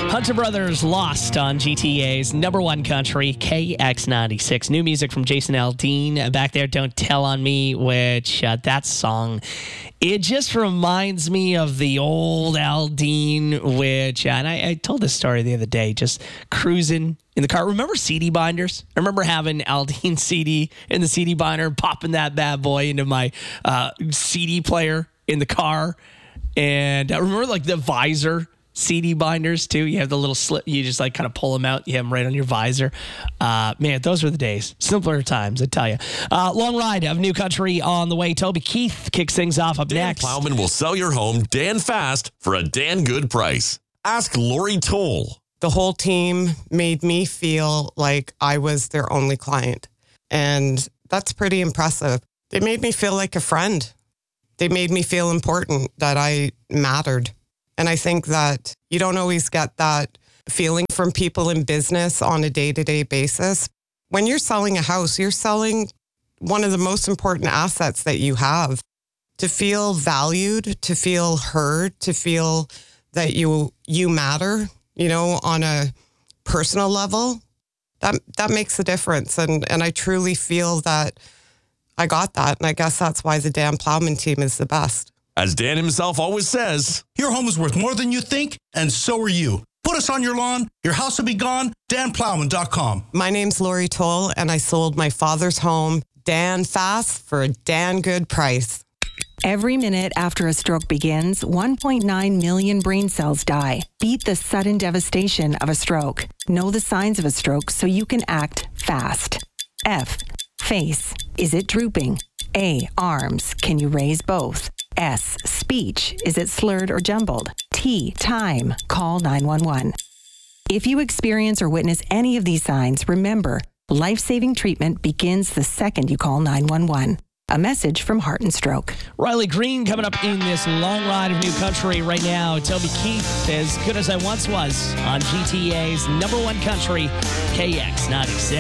Hunter Brothers Lost on GTA's number one country, KX96. New music from Jason Aldean back there, Don't Tell on Me, which that song, it just reminds me of the old Aldean, which, and I told this story the other day, just cruising in the car. Remember CD binders? I remember having Aldean CD in the CD binder, popping that bad boy into my CD player in the car. And I remember like the visor CD binders too. You have the little slip, you just like kind of pull them out. You have them right on your visor. Man, those were the days. Simpler times, I tell you. Long ride of New Country on the way. Toby Keith kicks things off up Dan next. Plowman will sell your home Dan fast for a Dan good price. Ask Lori Toll. The whole team made me feel like I was their only client. And that's pretty impressive. They made me feel like a friend. They made me feel important, that I mattered. And I think that you don't always get that feeling from people in business on a day-to-day basis. When you're selling a house, you're selling one of the most important assets that you have. To feel valued, to feel heard, to feel that you matter, you know, on a personal level, that makes a difference. And I truly feel that I got that. And I guess that's why the Dan Plowman team is the best. As Dan himself always says, your home is worth more than you think, and so are you. Put us on your lawn, your house will be gone, danplowman.com. My name's Lori Toll, and I sold my father's home, Dan fast, for a Dan good price. Every minute after a stroke begins, 1.9 million brain cells die. Beat the sudden devastation of a stroke. Know the signs of a stroke so you can act fast. F, face. Is it drooping? A, arms. Can you raise both? S, speech. Is it slurred or jumbled? T, time. Call 911. If you experience or witness any of these signs, remember, life-saving treatment begins the second you call 911. A message from Heart and Stroke. Riley Green coming up in this long ride of New Country right now. Toby Keith, As Good As I Once Was on GTA's number one country, KX96.